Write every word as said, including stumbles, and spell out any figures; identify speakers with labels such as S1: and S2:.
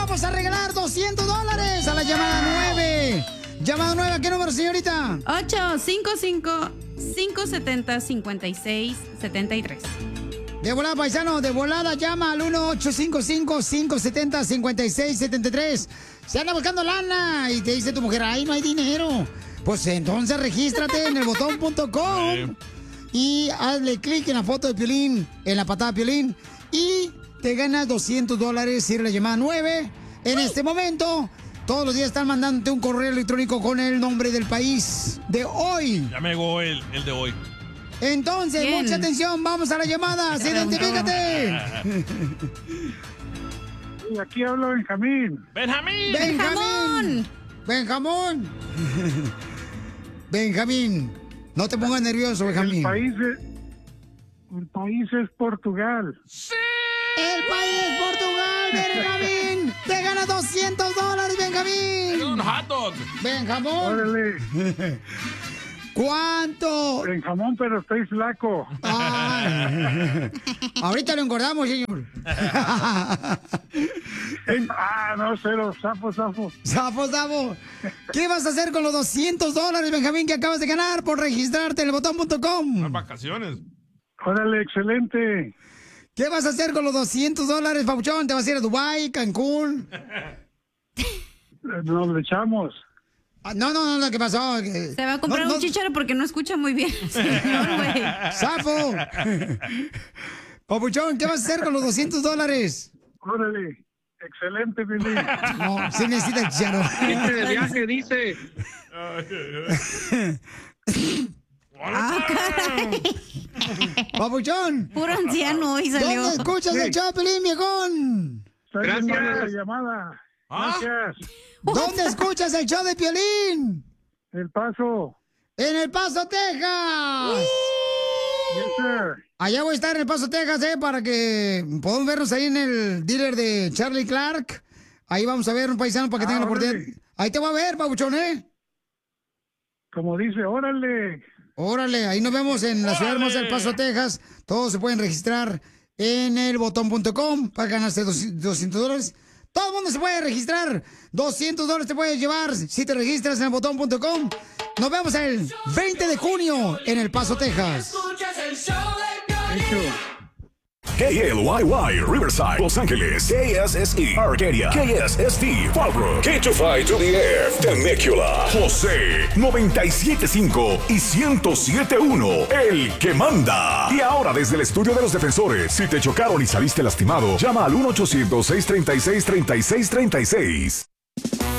S1: vamos a regalar doscientos dólares a la llamada nueve. Llamada nueve, ¿a qué número, señorita?
S2: ocho cinco cinco, cinco siete cero, cinco seis siete tres.
S1: De volada, paisano, de volada llama al uno ocho cinco cinco, cinco siete cero, cinco seis siete tres. Se anda buscando lana y te dice tu mujer, ay, no hay dinero. Pues entonces regístrate en el botón punto com y hazle clic en la foto de Piolín, en la patada de Piolín, y te ganas doscientos dólares si eres la llamada nueve. En este momento, todos los días están mandándote un correo electrónico con el nombre del país de hoy.
S3: Ya me llegó el, el de hoy.
S1: Entonces,
S2: Bien.
S1: mucha atención, vamos a la llamada, identifícate.
S4: Y aquí habla Benjamín.
S3: ¡Benjamín!
S1: Benjamín. Benjamín. Benjamín. No te pongas nervioso, Benjamín.
S4: El país es, el país es Portugal.
S3: ¡Sí!
S1: El país es Portugal, Benjamín. Te ganas doscientos dólares, Benjamín.
S3: Un hot dog.
S1: Benjamín.
S4: Órale.
S1: ¿Cuánto?
S4: Benjamín, pero estoy flaco.
S1: Ay. Ahorita lo engordamos, señor.
S4: Ah, no, cero, zafo, zafo.
S1: Zafo, zafo. ¿Qué vas a hacer con los doscientos dólares, Benjamín, que acabas de ganar por registrarte en el botón punto com?
S3: Las vacaciones.
S4: Órale, excelente.
S1: ¿Qué vas a hacer con los doscientos dólares, Papuchón? ¿Te vas a ir a Dubái, Cancún?
S4: Nos le echamos.
S1: Ah, no, no, no, lo que pasó.
S2: Se va a comprar
S1: no,
S2: un
S1: no.
S2: chícharo porque no escucha muy bien, señor, güey.
S1: ¡Zafo! Papuchón, ¿qué vas a hacer con los doscientos dólares?
S4: Órale, excelente, Billy.
S1: No, sí necesita el chicharo.
S4: Dice de viaje, dice.
S2: Ah, caray.
S1: Papuchón.
S2: Puro anciano hoy salió.
S1: ¿Dónde escuchas el Chapelín, viejón?
S4: Gracias. La llamada.
S3: ¿Ah?
S4: Gracias.
S1: ¿Dónde escuchas el show de Piolín?
S4: El Paso.
S1: ¡En El Paso, Texas!
S4: Yes, sir.
S1: Allá voy a estar en El Paso, Texas, ¿eh? Para que podamos vernos ahí en el dealer de Charlie Clark. Ahí vamos a ver un paisano para que
S4: Ah,
S1: tengan la oportunidad.
S4: órale.
S1: Ahí te voy a ver, Papuchón, ¿eh?
S4: Como dice, órale.
S1: Órale, ahí nos vemos en la ciudad
S3: ¡Órale!
S1: hermosa del Paso, Texas. Todos se pueden registrar en el botón punto com para ganarse doscientos dólares. Todo el mundo se puede registrar. doscientos dólares te puedes llevar si te registras en el botón punto com. Nos vemos el veinte de junio en El Paso, Texas.
S4: Hecho.
S5: K L Y Y, Riverside, Los Ángeles, K S S E, Arcadia, K S S T, Fallbrook, K two five to the F, Temecula, José, noventa y siete punto cinco y ciento siete punto uno, el que manda. Y ahora desde el estudio de los defensores, si te chocaron y saliste lastimado, llama al uno ochocientos, seiscientos treinta y seis, treinta y seis treinta y seis.